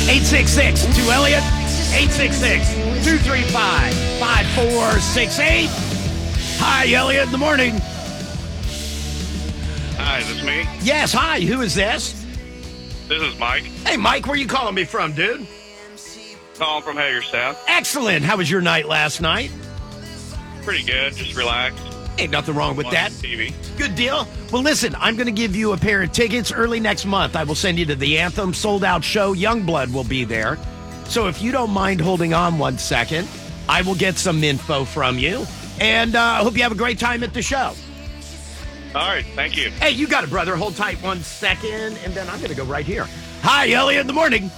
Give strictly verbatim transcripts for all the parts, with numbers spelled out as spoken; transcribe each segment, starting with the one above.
eight six six two Elliott. eight six six two three five five four six eight. Hi, Elliott, in the morning. Hi, is this me? Yes, hi. Who is this? This is Mike. Hey, Mike, where you calling me from, dude? Calling from Hagerstown. Excellent. How was your night last night? Pretty good. Just relaxed. Ain't nothing wrong with that. T V. Good deal. Well, listen, I'm going to give you a pair of tickets early next month. I will send you to the Anthem sold-out show. Youngblood will be there. So if you don't mind holding on one second, I will get some info from you. And uh, I hope you have a great time at the show. All right. Thank you. Hey, you got it, brother. Hold tight one second, and then I'm going to go right here. Hi, Elliott, in the morning.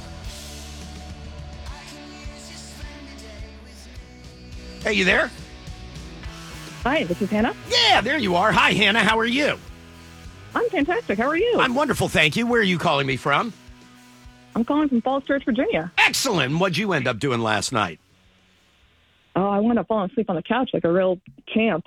Hey, you there? Hi, this is Hannah. Yeah, there you are. Hi, Hannah. How are you? I'm fantastic. How are you? I'm wonderful, thank you. Where are you calling me from? I'm calling from Falls Church, Virginia. Excellent. What'd you end up doing last night? Oh, I wound up falling asleep on the couch like a real champ.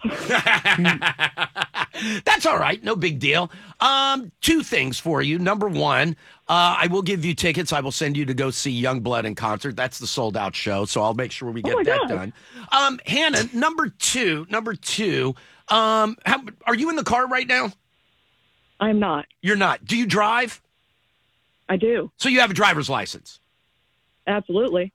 That's all right. No big deal. Um, two things for you. Number one, uh, I will give you tickets. I will send you to go see Youngblood in concert. That's the sold-out show, so I'll make sure we get Oh my that God. done. Um, Hannah, number two, number two, um, how, are you in the car right now? I'm not. You're not. Do you drive? I do. So you have a driver's license? Absolutely.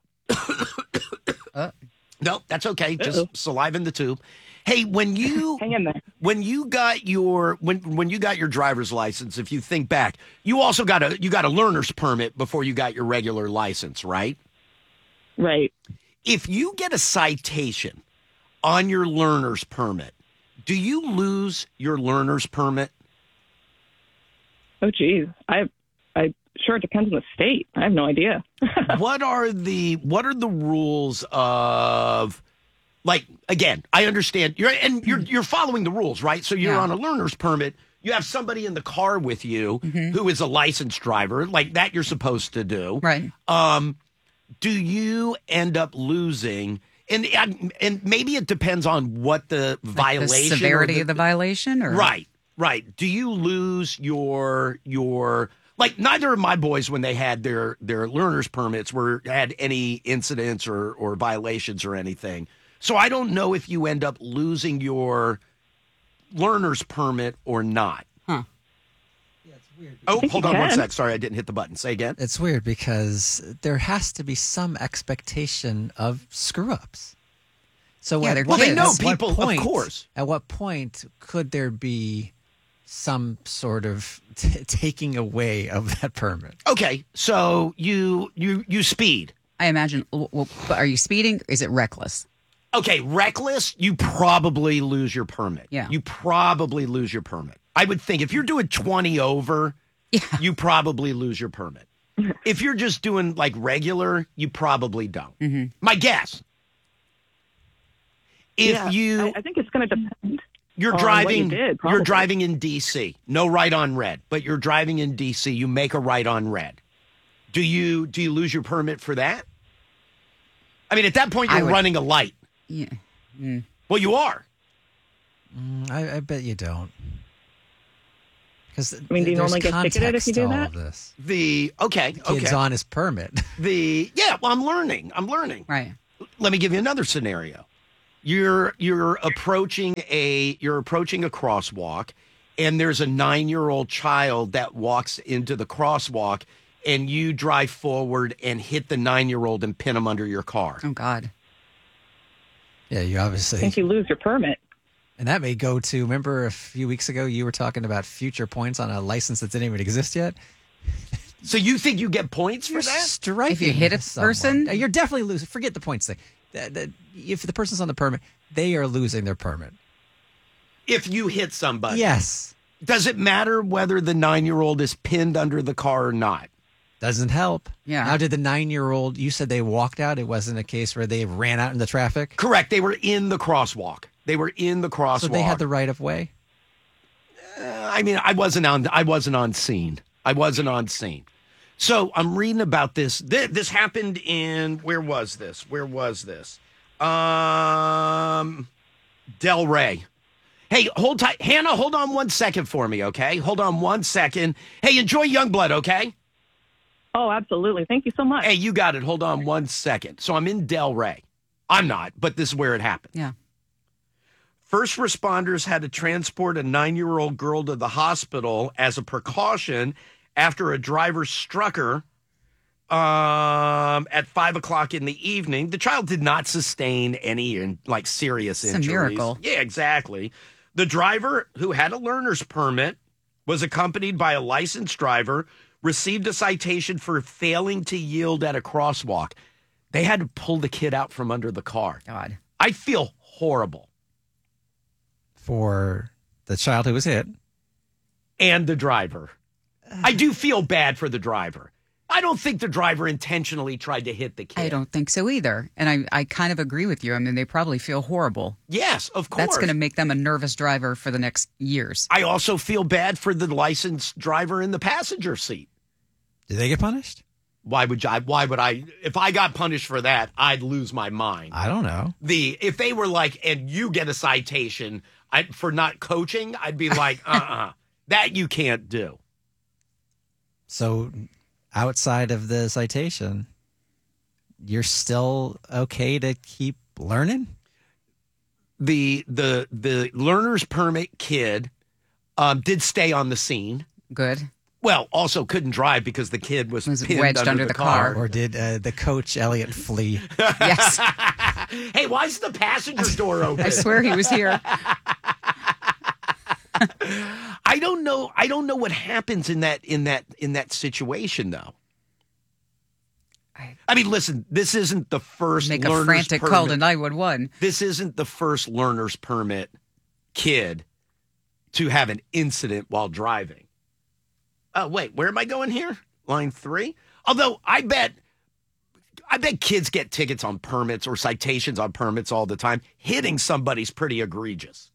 No, that's okay. Just Uh-oh. saliva in the tube. Hey, when you Hang in there. when you got your when when you got your driver's license, if you think back, you also got a you got a learner's permit before you got your regular license, right? Right. If you get a citation on your learner's permit, do you lose your learner's permit? Oh, geez. I, I sure it depends on the state. I have no idea. What are the what are the rules of, like, again, I understand you're and you're you're following the rules, right? So you're Yeah. on a learner's permit. You have somebody in the car with you Mm-hmm. who is a licensed driver, like that you're supposed to do. Right. Um, do you end up losing? And and and maybe it depends on what the Like violation, the severity or the, of the violation, or right, right. Do you lose your your like? Neither of my boys, when they had their their learners permits, were had any incidents or or violations or anything. So I don't know if you end up losing your learner's permit or not. Huh. Oh, think hold you on one can. sec. Sorry, I didn't hit the button. Say again. It's weird because there has to be some expectation of screw ups. So Yeah, at they're what- Well, they kids. know at what people, of point- course. At what point could there be some sort of t- taking away of that permit? Okay, so you you you speed. I imagine. Well, but are you speeding? Is it reckless? Okay, reckless, you probably lose your permit. Yeah. You probably lose your permit. I would think if you're doing twenty over, Yeah. you probably lose your permit. If you're just doing like regular, you probably don't. Mm-hmm. My guess. If Yeah, you I, I think it's going to depend. you're on what driving you did, you're probably. driving in D C. No right on red, but you're driving in D C, you make a right on red. Do you do you lose your permit for that? I mean, at that point I you're would- running a light. Yeah. Well, you are. Mm, I, I bet you don't. Because I mean, do you normally get ticketed if you do that? This. The okay, Kid's okay. on his permit. The yeah, well, I'm learning. I'm learning. Right. Let me give you another scenario. You're you're approaching a you're approaching a crosswalk, and there's a nine-year-old child that walks into the crosswalk, and you drive forward and hit the nine-year-old and pin him under your car. Oh God. Yeah, you I obviously. think you lose your permit. And that may go to, remember a few weeks ago you were talking about future points on a license that didn't even exist yet? So you think you get points for You're that? striking If you hit a someone. person? Uh, You're definitely losing. Forget the points thing. That- that- If the person's on the permit, they are losing their permit. If you hit somebody, Yes. Does it matter whether the nine-year-old is pinned under the car or not? Doesn't help. Yeah. Now, did the nine-year-old, you said they walked out? It wasn't a case where they ran out in the traffic? Correct. They were in the crosswalk. They were in the crosswalk. So they had the right of way? I mean, I wasn't on. I wasn't on scene. I wasn't on scene. So I'm reading about this. This, this happened in where was this? Where was this? Um, Del Rey. Hey, hold tight, Hannah. Hold on one second for me, okay? Hold on one second. Hey, enjoy Youngblood, okay? Oh, absolutely. Thank you so much. Hey, you got it. Hold on one second. So I'm in Delray. I'm not, but this is where it happened. Yeah. First responders had to transport a nine-year-old girl to the hospital as a precaution after a driver struck her um, at five o'clock in the evening. The child did not sustain any like serious It's a injuries. miracle. Yeah, exactly. The driver, who had a learner's permit, was accompanied by a licensed driver, received a citation for failing to yield at a crosswalk. They had to pull the kid out from under the car. God. I feel horrible. For the child who was hit. And the driver. I do feel bad for the driver. I don't think the driver intentionally tried to hit the kid. I don't think so either. And I, I kind of agree with you. I mean, they probably feel horrible. Yes, of course. That's going to make them a nervous driver for the next years. I also feel bad for the licensed driver in the passenger seat. Did they get punished? Why would I? Why would I? If I got punished for that, I'd lose my mind. I don't know. The if they were like, and you get a citation I, for not coaching, I'd be like, uh, uh-uh, uh, that you can't do. So, outside of the citation, you're still okay to keep learning? The the the learner's permit kid um, did stay on the scene. Good. Well, also couldn't drive because the kid was, Was pinned wedged under, under the, the car. car. Or did uh, the coach, Elliot, flee? Yes. Hey, why is the passenger door open? I swear he was here. I don't know. I don't know what happens in that in that in that situation, though. I, I mean, listen. This isn't the first make a learner's frantic permit. call to nine one one. This isn't the first learner's permit kid to have an incident while driving. Oh, wait, where am I going here? Line three? Although I bet I bet kids get tickets on permits or citations on permits all the time. Hitting somebody's pretty egregious.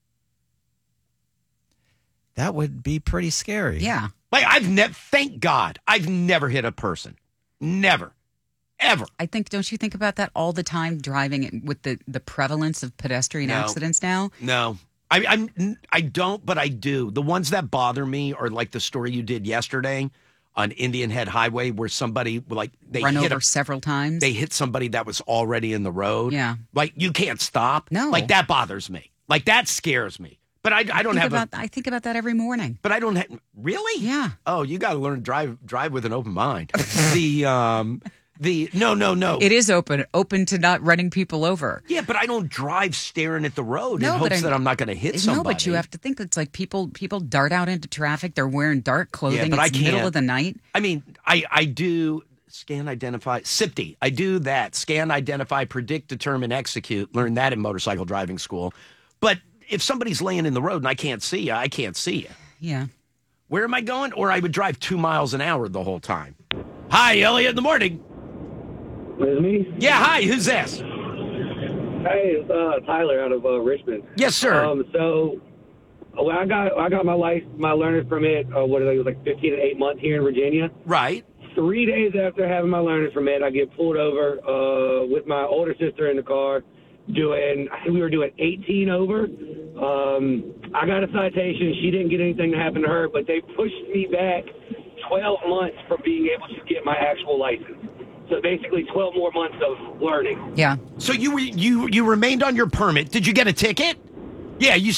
That would be pretty scary. Yeah. Like I've never thank God I've never hit a person. Never. Ever. I think, don't you think about that all the time driving it with the, the prevalence of pedestrian No. accidents now? No. I I'm I don't, but I do. The ones that bother me are like the story you did yesterday on Indian Head Highway where somebody like they Run hit over a, several times. they hit somebody that was already in the road. Yeah. Like you can't stop. No. Like that bothers me. Like that scares me. But I, I don't think have about, a I think about that every morning. but I don't have really? Yeah. Oh, you got to learn to drive drive with an open mind. the um the no no no. It is open, open to not running people over. Yeah, but I don't drive staring at the road No, in but hopes I- that I'm not going to hit somebody. No, but you have to think it's like people people dart out into traffic. They're wearing dark clothing. but I it's middle can't. of the night. I mean, I, I do scan, identify, S I P T. I do that. Scan, identify, predict, determine, execute. Learn that in motorcycle driving school. But if somebody's laying in the road and I can't see you, I can't see you. Yeah. Where am I going? Or I would drive two miles an hour the whole time. Hi, Elliot, in the morning. Is me? Yeah, hi, who's this? Hey, it's uh, Tyler out of uh, Richmond. Yes, sir. Um, so, well, I got I got my license, my learner's permit. Uh, what it was like fifteen to eight months here in Virginia. Right. Three days after having my learner's permit, I get pulled over uh, with my older sister in the car, doing I think we were doing eighteen over. Um, I got a citation. She didn't get anything to happen to her, but they pushed me back twelve months for being able to get my actual license. So basically, twelve more months of learning. Yeah. So you you you remained on your permit. Did you get a ticket? Yeah, you